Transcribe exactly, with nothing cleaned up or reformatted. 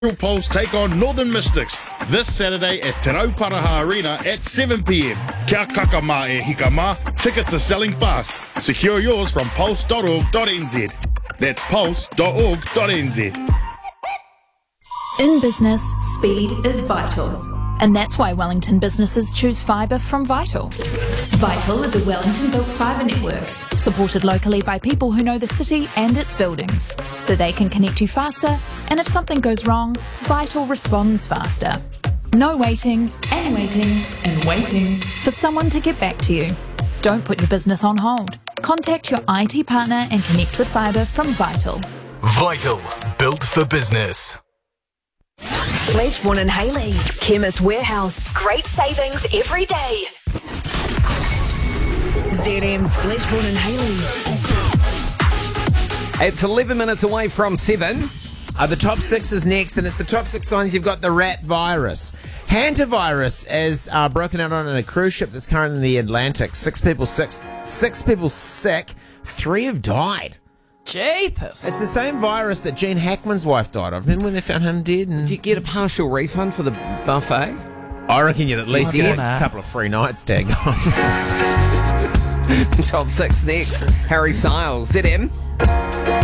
Pulse take on Northern Mystics this Saturday at Te Rauparaha Arena at seven p m. Kia kakama e hikama. Tickets are selling fast. Secure yours from pulse dot org dot n z. That's pulse dot org dot n z. In business, speed is vital. And that's why Wellington businesses choose fibre from Vital. Vital is a Wellington-built fibre network, supported locally by people who know the city and its buildings, so they can connect you faster, and if something goes wrong, Vital responds faster. No waiting, and waiting, and waiting for someone to get back to you. Don't put your business on hold. Contact your I T partner and connect with fibre from Vital. Vital, built for business. Fleshborn and Haley, Chemist Warehouse. Great savings every day. Z M's Fleshborn and Haley. It's eleven minutes away from seven. Uh, the top six is next, and it's the top six signs you've got the rat virus. Hantavirus is uh, broken out on a cruise ship that's currently in the Atlantic. Six people sick. Six people sick. Three have died. Jeepers. It's the same virus that Gene Hackman's wife died of. Remember when they found him dead? And Did you get a partial refund for the buffet? I reckon you'd at least Look get at a that. couple of free nights tag on. Top six next. Harry Siles, Z M.